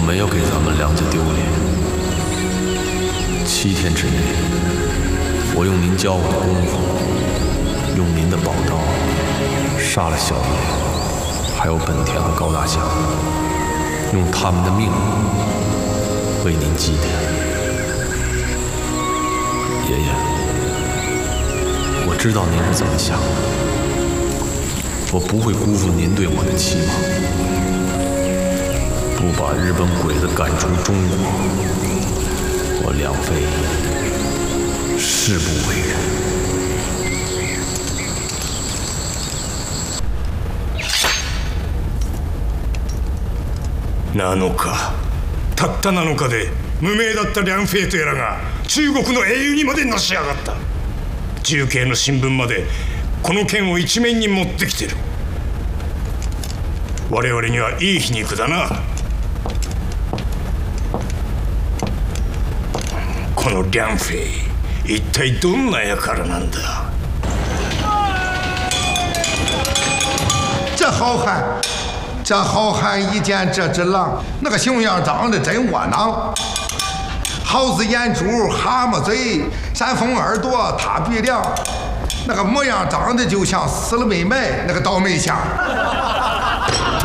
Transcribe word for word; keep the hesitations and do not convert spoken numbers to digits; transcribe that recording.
没有给咱们梁家丢脸。七天之内，我用您教我的功夫，用您的宝刀杀了小爷，还有本田和高大侠，用他们的命为您祭奠。爷爷，我知道您是怎么想的，我不会辜负您对我的期望。不把日本鬼子赶出中国，我梁飞誓不为人。 なのか、たったなのかで無名だった梁飞とやらが中国の英雄にまでのし上がった。重慶の新聞までこの件を一面に持ってきてる。我々にはいい皮肉だな。この梁飞、一体どんな輩なんだ？ 这好汉，这好汉一见这只狼，那个形样长得真窝囊。耗子眼珠，蛤蟆嘴，山峰耳朵，塌鼻梁，那个模样长得就像死了没埋那个倒霉箱。